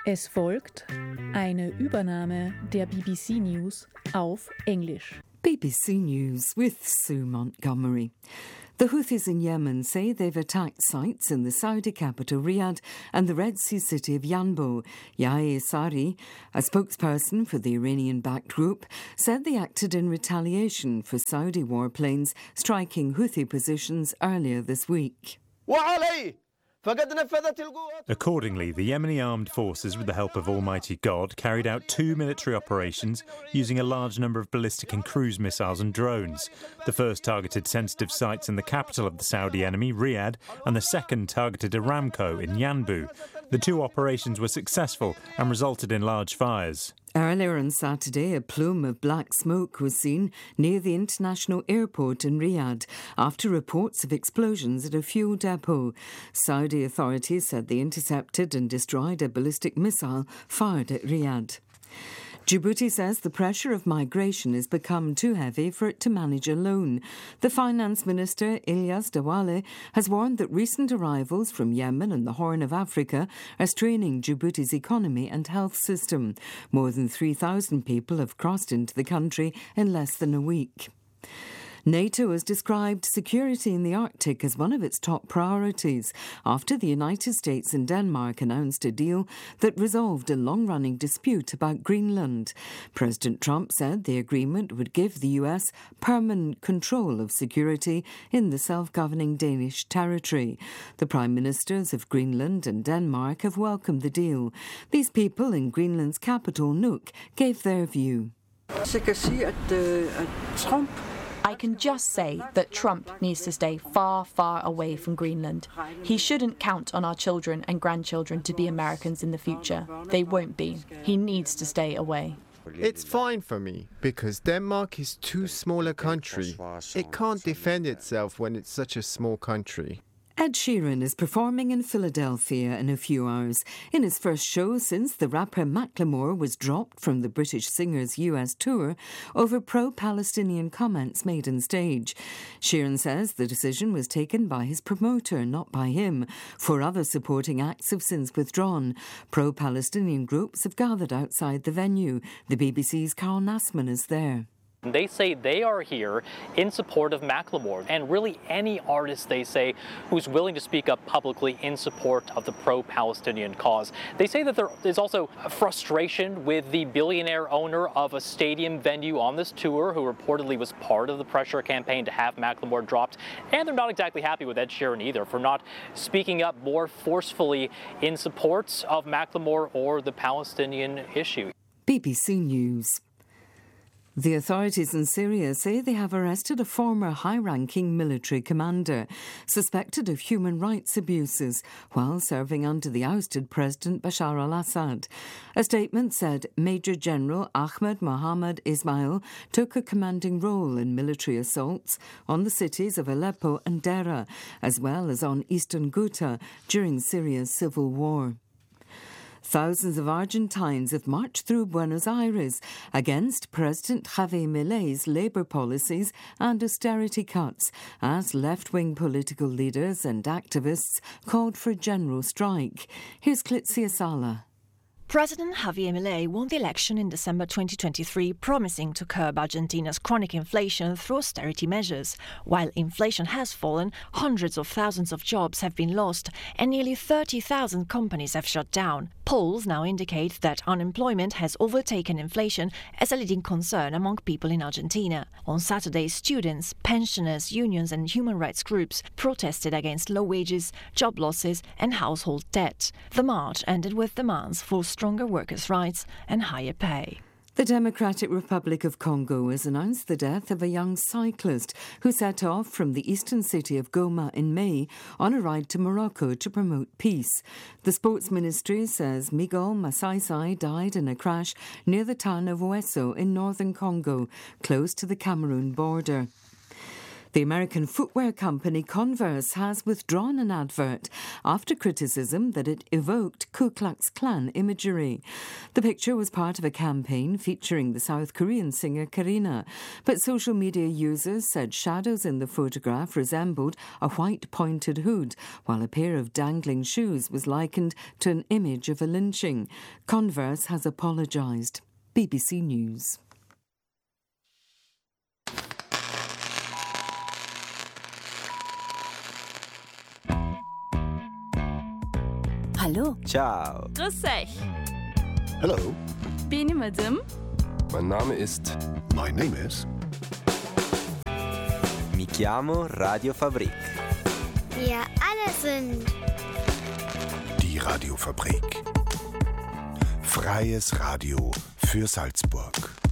Es folgt eine Übernahme der BBC News auf Englisch. BBC News with Sue Montgomery. The Houthis in Yemen say they've attacked sites in the Saudi capital Riyadh and the Red Sea city of Yanbu. Yahya Sari, a spokesperson for the Iranian-backed group, said they acted in retaliation for Saudi warplanes striking Houthi positions earlier this week. Accordingly, the Yemeni armed forces, with the help of Almighty God, carried out 2 military operations using a large number of ballistic and cruise missiles and drones. The first targeted sensitive sites in the capital of the Saudi enemy, Riyadh, and the second targeted Aramco in Yanbu. The two operations were successful and resulted in large fires. Earlier on Saturday, a plume of black smoke was seen near the international airport in Riyadh after reports of explosions at a fuel depot. Saudi authorities said they intercepted and destroyed a ballistic missile fired at Riyadh. Djibouti says the pressure of migration has become too heavy for it to manage alone. The Finance Minister, Ilyas Dawale, has warned that recent arrivals from Yemen and the Horn of Africa are straining Djibouti's economy and health system. More than 3,000 people have crossed into the country in less than a week. NATO has described security in the Arctic as one of its top priorities after the United States and Denmark announced a deal that resolved a long-running dispute about Greenland. President Trump said the agreement would give the US permanent control of security in the self-governing Danish territory. The Prime Ministers of Greenland and Denmark have welcomed the deal. These people in Greenland's capital, Nuuk, gave their view. I can just say that Trump needs to stay far, far away from Greenland. He shouldn't count on our children and grandchildren to be Americans in the future. They won't be. He needs to stay away. It's fine for me, because Denmark is too small a country. It can't defend itself when it's such a small country. Ed Sheeran is performing in Philadelphia in a few hours. In his first show since the rapper Macklemore was dropped from the British singer's US tour over pro-Palestinian comments made on stage. Sheeran says the decision was taken by his promoter, not by him. 4 other supporting acts have since withdrawn. Pro-Palestinian groups have gathered outside the venue. The BBC's Carl Nassman is there. They say they are here in support of Macklemore and really any artist, they say, who's willing to speak up publicly in support of the pro-Palestinian cause. They say that there is also frustration with the billionaire owner of a stadium venue on this tour who reportedly was part of the pressure campaign to have Macklemore dropped. And they're not exactly happy with Ed Sheeran either for not speaking up more forcefully in support of Macklemore or the Palestinian issue. BBC News. The authorities in Syria say they have arrested a former high-ranking military commander suspected of human rights abuses while serving under the ousted President Bashar al-Assad. A statement said Major General Ahmed Mohamed Ismail took a commanding role in military assaults on the cities of Aleppo and Deraa, as well as on eastern Ghouta during Syria's civil war. Thousands of Argentines have marched through Buenos Aires against President Javier Milei's labour policies and austerity cuts as left-wing political leaders and activists called for a general strike. Here's Clitzia Sala. President Javier Milei won the election in December 2023, promising to curb Argentina's chronic inflation through austerity measures. While inflation has fallen, hundreds of thousands of jobs have been lost and nearly 30,000 companies have shut down. Polls now indicate that unemployment has overtaken inflation as a leading concern among people in Argentina. On Saturday, students, pensioners, unions and human rights groups protested against low wages, job losses and household debt. The march ended with demands for stronger workers' rights and higher pay. The Democratic Republic of Congo has announced the death of a young cyclist who set off from the eastern city of Goma in May on a ride to Morocco to promote peace. The Sports Ministry says Miguel Masaisai died in a crash near the town of Oesso in northern Congo, close to the Cameroon border. The American footwear company Converse has withdrawn an advert after criticism that it evoked Ku Klux Klan imagery. The picture was part of a campaign featuring the South Korean singer Karina, but social media users said shadows in the photograph resembled a white pointed hood, while a pair of dangling shoes was likened to an image of a lynching. Converse has apologised. BBC News. Hallo. Ciao. Grüß euch. Hello. Benim adım. Mein Name ist. My name is. Mi chiamo Radio Fabrik. Wir alle sind. Die Radiofabrik. Freies Radio für Salzburg.